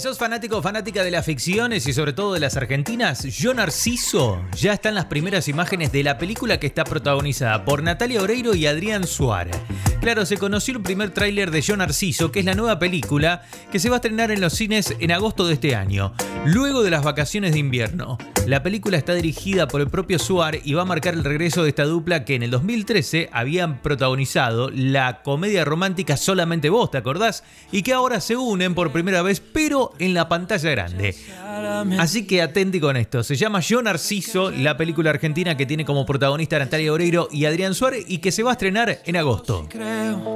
sos fanático o fanática de las ficciones y sobre todo de las argentinas, Yo Narciso ya están las primeras imágenes de la película que está protagonizada por Natalia Oreiro y Adrián Suárez. Claro, se conoció el primer tráiler de Yo Narciso, que es la nueva película que se va a estrenar en los cines en agosto de este año, luego de las vacaciones de invierno. La película está dirigida por el propio Suárez y va a marcar el regreso de esta dupla que en el 2013 habían protagonizado la comedia romántica Solamente Vos, ¿te acordás? Y que ahora se unen por primera vez, pero en la pantalla grande. Así que atenti con esto. Se llama Yo Narciso, la película argentina que tiene como protagonista a Natalia Oreiro y Adrián Suárez y que se va a estrenar en agosto.